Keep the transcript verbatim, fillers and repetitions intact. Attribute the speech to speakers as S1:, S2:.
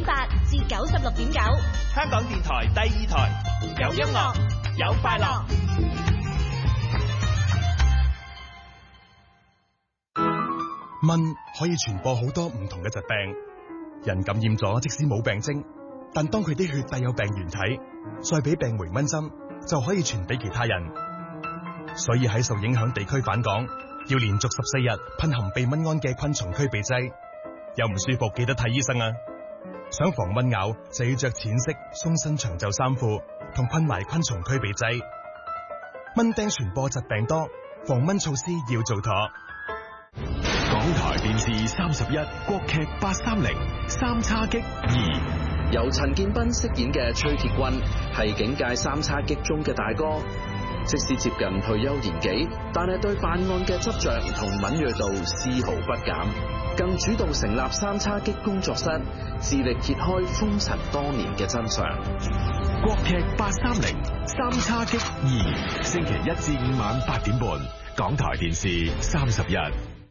S1: 八至九十六點九，
S2: 香港電台第二台，有音樂，有快樂。
S3: 蚊可以傳播好多唔同嘅疾病，人感染咗即使冇病徵，但當佢啲血帶有病原體，再俾病媒蚊針，就可以傳俾其他人。所以喺受影響地區返港，要連續十四日噴含避蚊胺嘅昆蟲驅避劑。有唔舒服記得睇醫生啊！想防蚊咬就要着淺色鬆身長袖衫褲，同噴埋昆蟲驅避劑。蚊叮傳播疾病多，防蚊措施要做妥。
S4: 港台電視三十一國劇八三零三叉戟二，
S5: 由陳建斌飾演嘅崔鐵軍係警界三叉戟中嘅大哥，即使接近退休年紀，但係對辦案嘅執着同敏銳度絲毫不減，更主動成立三叉戟工作室，致力揭開風塵多年嘅真相。
S4: 國劇八三零三叉戟二，星期一至五晚八點半，港台電視三十一。